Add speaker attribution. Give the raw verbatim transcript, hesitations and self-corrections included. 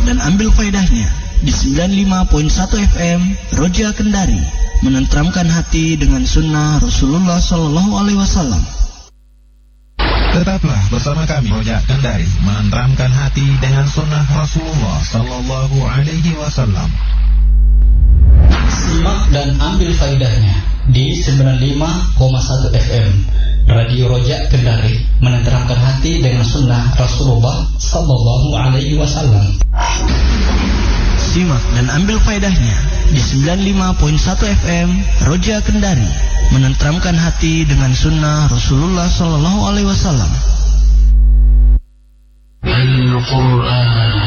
Speaker 1: dan ambil faedahnya di sembilan puluh lima koma satu F M Roja Kendari, menenteramkan hati dengan sunnah Rasulullah Sallallahu Alaihi Wasallam.
Speaker 2: Tetaplah bersama kami Roja Kendari, menenteramkan hati dengan sunnah Rasulullah Sallallahu Alaihi Wasallam.
Speaker 3: Simak dan ambil faedahnya di sembilan puluh lima koma satu F M Radio Roja Kendari, menenteramkan hati dengan sunnah Rasulullah Sallallahu Alaihi Wasallam.
Speaker 1: Simak dan ambil faedahnya di sembilan puluh lima koma satu F M Roja Kendari, menenteramkan hati dengan sunnah Rasulullah Sallallahu Alaihi Wasallam. Al-Quran.